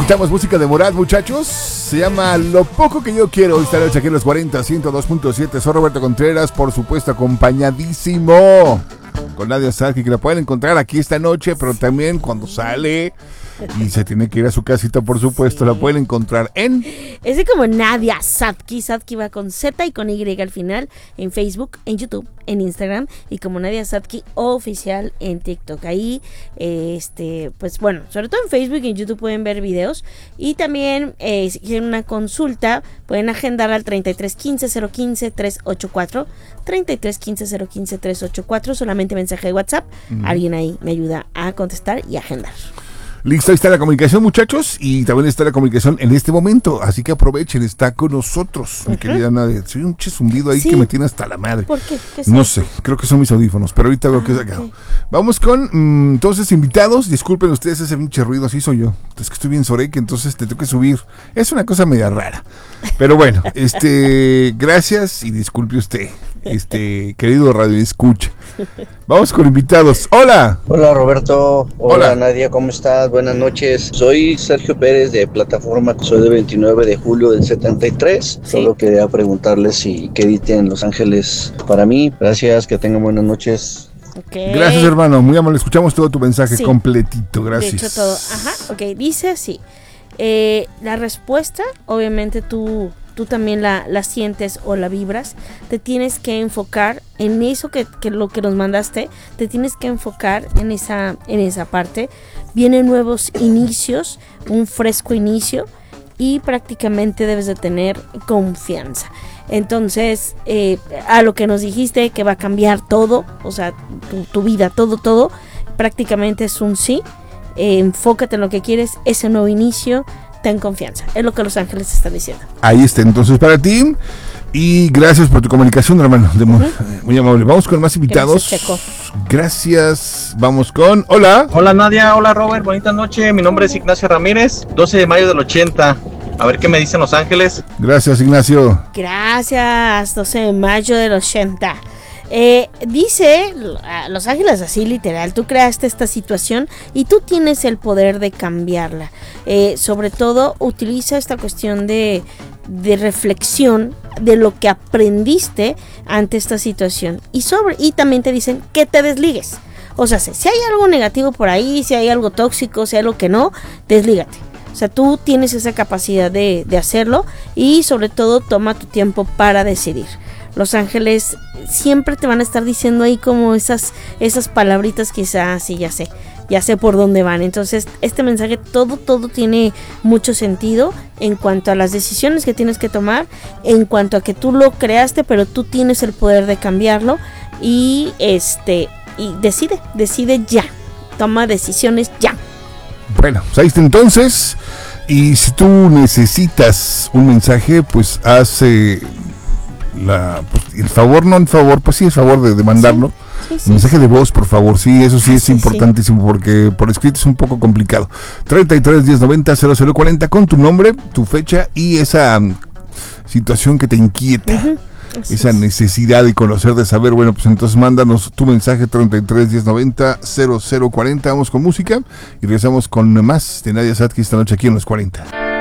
Escuchamos música de Morat, muchachos. Se llama Lo Poco Que Yo Quiero. Hoy estaré aquí en los 40, 102.7. Soy Roberto Contreras, por supuesto, acompañadísimo con Nadia Sadki, que la pueden encontrar aquí esta noche, pero también cuando sale y se tiene que ir a su casita, por supuesto, la pueden encontrar en... Es como Nadia Sadki. Sadki va con Z y con Y al final, en Facebook, en YouTube, en Instagram, y como Nadia Sadki oficial en TikTok. Ahí, pues bueno, sobre todo en Facebook y en YouTube pueden ver videos. Y también, si quieren una consulta, pueden agendar al 33 15 015 384. 33 15 015 384. Solamente mensaje de WhatsApp. Alguien ahí me ayuda a contestar y agendar. Listo, ahí está la comunicación, muchachos, y también está la comunicación en este momento, así que aprovechen, está con nosotros, mi querida Nadia. Soy un zumbido ahí que me tiene hasta la madre. ¿Por qué? No sé, creo que son mis audífonos, pero ahorita veo que he sacado. Okay. Vamos con, entonces, invitados. Disculpen ustedes ese pinche ruido, así soy yo. Es que estoy bien soreque, entonces te tengo que subir. Es una cosa media rara, pero bueno, gracias y disculpe usted, querido Radio Escucha. Vamos con invitados. Hola. Hola Roberto. Hola Nadia, ¿cómo estás? Buenas noches. Soy Sergio Pérez de Plataforma. Soy de 29 de julio del 73. ¿Sí? Solo quería preguntarles si qué editen en Los Ángeles para mí. Gracias, que tengan buenas noches. Okay. Gracias, hermano. Muy amable. Escuchamos todo tu mensaje completito. Gracias. De hecho, todo. Ajá. Ok, dice así. La respuesta, obviamente tú también la sientes o la vibras. Te tienes que enfocar en eso que lo que nos mandaste. Te tienes que enfocar en esa parte. Vienen nuevos inicios, un fresco inicio, y prácticamente debes de tener confianza. Entonces, a lo que nos dijiste, que va a cambiar todo, o sea, tu vida, todo, prácticamente es un sí. Enfócate en lo que quieres, ese nuevo inicio. Ten confianza, es lo que Los Ángeles están diciendo. Ahí está, entonces, para ti. Y gracias por tu comunicación, hermano. Muy amable. Vamos con más invitados. Gracias. Vamos con... Hola. Hola, Nadia. Hola, Robert. Bonita noche. Mi nombre es Ignacio Ramírez. 12 de mayo del 80. A ver qué me dicen Los Ángeles. Gracias, Ignacio. Gracias. 12 de mayo del 80. Dice Los Ángeles así literal, tú creaste esta situación y tú tienes el poder de cambiarla. Sobre todo utiliza esta cuestión de reflexión de lo que aprendiste ante esta situación, y también te dicen que te desligues. O sea, si hay algo negativo por ahí, si hay algo tóxico, si hay algo que no, deslígate. O sea, tú tienes esa capacidad de hacerlo, y sobre todo toma tu tiempo para decidir. Los Ángeles siempre te van a estar diciendo ahí como esas palabritas, quizás, sí, ya sé por dónde van. Entonces, este mensaje todo tiene mucho sentido en cuanto a las decisiones que tienes que tomar, en cuanto a que tú lo creaste, pero tú tienes el poder de cambiarlo, y decide ya, toma decisiones ya. Bueno, pues ahí está entonces. Y si tú necesitas un mensaje, pues hace el favor, no en favor, pues sí, el favor de mandarlo. Sí. Mensaje de voz, por favor, sí, eso sí es importantísimo, porque por escrito es un poco complicado. 33 10 90 0040 con tu nombre, tu fecha y esa situación que te inquieta. Esa necesidad de conocer, de saber. Bueno, pues entonces mándanos tu mensaje 33 10 90 0040. Vamos con música y regresamos con más de Nadia Sadki esta noche aquí en los 40.